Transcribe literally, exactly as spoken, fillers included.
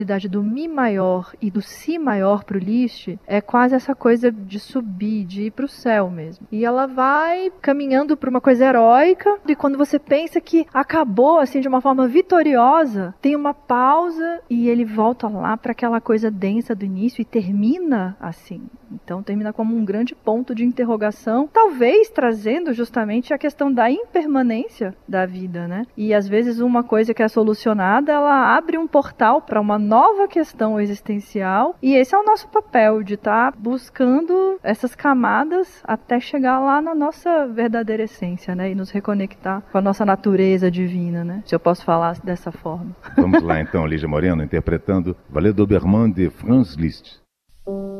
do Mi maior e do Si maior para o Liszt é quase essa coisa de subir, de ir para o céu mesmo. E ela vai caminhando para uma coisa heróica, e quando você pensa que acabou assim de uma forma vitoriosa, tem uma pausa e ele volta lá para aquela coisa densa do início e termina assim. Então termina como um grande ponto de interrogação, talvez trazendo justamente a questão da impermanência da vida, né? E às vezes uma coisa que é solucionada, ela abre um portal para uma nova questão existencial, e esse é o nosso papel, de estar tá buscando essas camadas até chegar lá na nossa verdadeira essência, né? E nos reconectar com a nossa natureza divina, né? Se eu posso falar dessa forma. Vamos lá então, Lígia Moreno, interpretando Valets d'Obermann de Franz Liszt.